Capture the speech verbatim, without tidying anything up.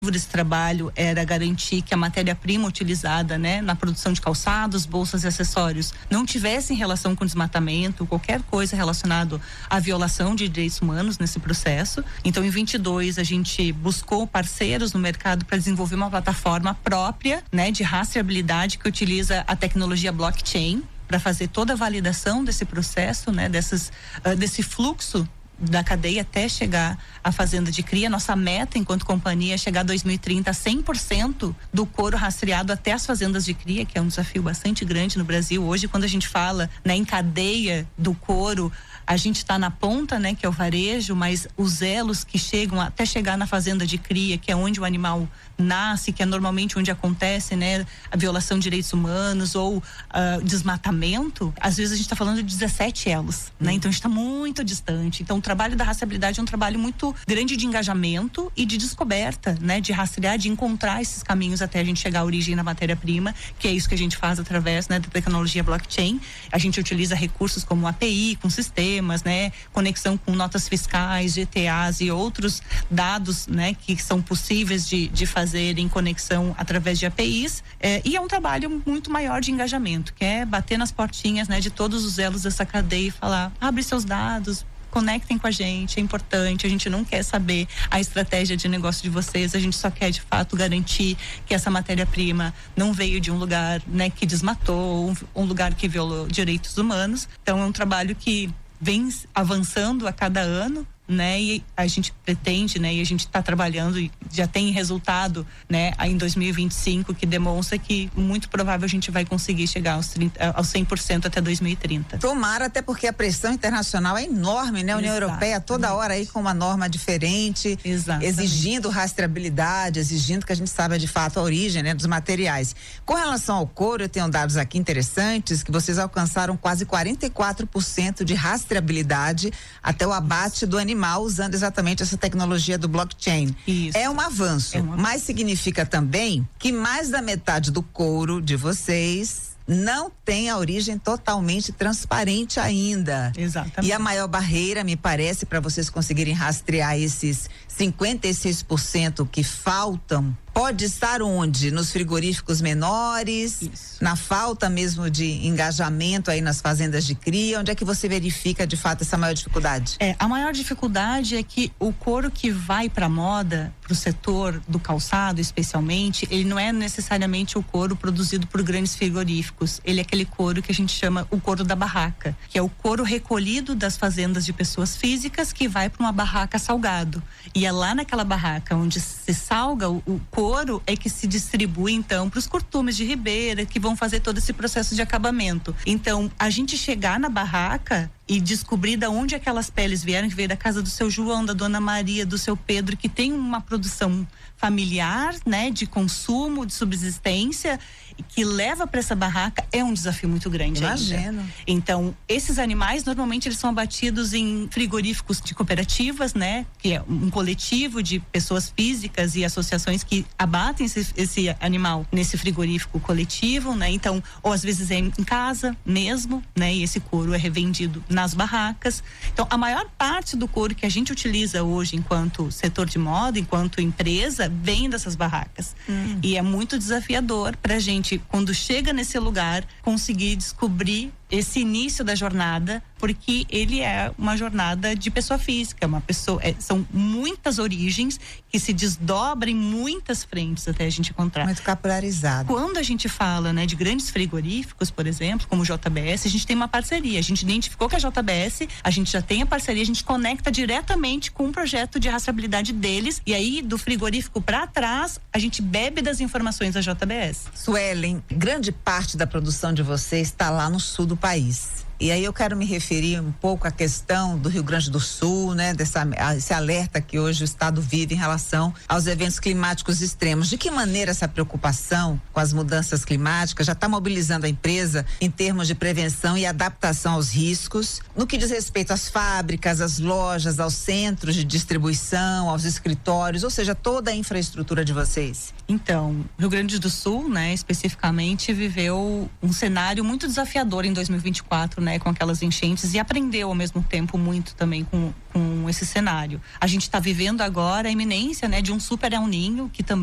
desse trabalho era garantir que a matéria-prima utilizada, né, na produção de calçados, bolsas e acessórios não tivessem relação com desmatamento, qualquer coisa relacionada à violação de direitos humanos nesse processo. Então, em vinte e dois, a gente buscou parceiros no mercado para desenvolver uma plataforma própria, né, de rastreabilidade que utiliza a tecnologia blockchain para fazer toda a validação desse processo, né, dessas, uh, desse fluxo da cadeia até chegar à fazenda de cria. Nossa meta enquanto companhia é chegar a dois mil e trinta a cem por cento do couro rastreado até as fazendas de cria, que é um desafio bastante grande no Brasil. Hoje, quando a gente fala, né, em cadeia do couro, a gente está na ponta, né, que é o varejo, mas os elos que chegam até chegar na fazenda de cria, que é onde o animal nasce, que é normalmente onde acontece, né, a violação de direitos humanos ou uh, desmatamento, às vezes a gente está falando de dezessete elos, hum. né? Então a gente está muito distante. Então o trabalho da rastreabilidade é um trabalho muito grande de engajamento e de descoberta, né, de rastrear, de encontrar esses caminhos até a gente chegar à origem da matéria-prima, que é isso que a gente faz através, né, da tecnologia blockchain. A gente utiliza recursos como A P I, com sistemas, né, conexão com notas fiscais, G T As e outros dados, né, que são possíveis de, de fazer em conexão através de A P Is, é, e é um trabalho muito maior de engajamento, que é bater nas portinhas, né, de todos os elos dessa cadeia e falar: abre seus dados, conectem com a gente, é importante, a gente não quer saber a estratégia de negócio de vocês, a gente só quer de fato garantir que essa matéria-prima não veio de um lugar, né, que desmatou, um, um lugar que violou direitos humanos. Então é um trabalho que vem avançando a cada ano, né, e a gente pretende, né, e a gente está trabalhando e já tem resultado, né, em dois mil e vinte e cinco que demonstra que muito provável a gente vai conseguir chegar aos, trinta, aos cem por cento até dois mil e trinta. Tomara, até porque a pressão internacional é enorme, né? A União Exatamente. Europeia toda hora aí com uma norma diferente, Exatamente. exigindo rastreabilidade, exigindo que a gente saiba de fato a origem, né, dos materiais. Com relação ao couro, eu tenho dados aqui interessantes que vocês alcançaram quase quarenta e quatro por cento de rastreabilidade até o abate do animal, usando exatamente essa tecnologia do blockchain. Isso. É um avanço, é um avanço. Mas significa também que mais da metade do couro de vocês não tem a origem totalmente transparente ainda. Exatamente. E a maior barreira, me parece, para vocês conseguirem rastrear esses cinquenta e seis por cento que faltam, pode estar onde? Nos frigoríficos menores? Isso. Na falta mesmo de engajamento aí nas fazendas de cria? Onde é que você verifica de fato essa maior dificuldade? É, a maior dificuldade é que o couro que vai para moda, para o setor do calçado especialmente, ele não é necessariamente o couro produzido por grandes frigoríficos. Ele é aquele couro que a gente chama o couro da barraca, que é o couro recolhido das fazendas de pessoas físicas que vai para uma barraca salgado. E é lá naquela barraca onde se salga o, o couro é que se distribui então para os curtumes de ribeira que vão fazer todo esse processo de acabamento. Então, a gente chegar na barraca e descobrir de onde aquelas peles vieram, que veio da casa do seu João, da dona Maria, do seu Pedro, que tem uma produção familiar, né, de consumo, de subsistência, que leva para essa barraca, é um desafio muito grande. Imagino. Ainda. Então, esses animais normalmente eles são abatidos em frigoríficos de cooperativas, né, que é um coletivo de pessoas físicas e associações que abatem esse, esse animal nesse frigorífico coletivo, né? Então, ou às vezes é em casa mesmo, né? E esse couro é revendido nas barracas. Então, a maior parte do couro que a gente utiliza hoje enquanto setor de moda, enquanto empresa, vem dessas barracas. Hum. E é muito desafiador pra gente, quando chega nesse lugar, conseguir descobrir esse início da jornada, porque ele é uma jornada de pessoa física, uma pessoa, é, são muitas origens que se desdobram em muitas frentes até a gente encontrar. Muito capilarizado. Quando a gente fala, né, de grandes frigoríficos, por exemplo, como o J B S, a gente tem uma parceria, a gente identificou que a J B S, a gente já tem a parceria, a gente conecta diretamente com um projeto de rastreabilidade deles, e aí do frigorífico para trás, a gente bebe das informações da J B S. Suelen, grande parte da produção de vocês está lá no sul do país. E aí eu quero me referir um pouco à questão do Rio Grande do Sul, né? Dessa, esse alerta que hoje o estado vive em relação aos eventos climáticos extremos. De que maneira essa preocupação com as mudanças climáticas já está mobilizando a empresa em termos de prevenção e adaptação aos riscos, no que diz respeito às fábricas, às lojas, aos centros de distribuição, aos escritórios, ou seja, toda a infraestrutura de vocês? Então, Rio Grande do Sul, né, especificamente, viveu um cenário muito desafiador em dois mil e vinte e quatro, né? né, com aquelas enchentes e aprendeu ao mesmo tempo muito também com, com esse cenário. A gente está vivendo agora a iminência, né, de um super El Niño, que também